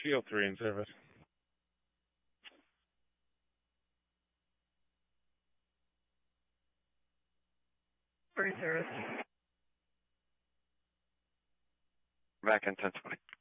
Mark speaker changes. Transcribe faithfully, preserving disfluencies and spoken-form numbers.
Speaker 1: Shield three in service.
Speaker 2: Three service.
Speaker 3: Back in ten twenty.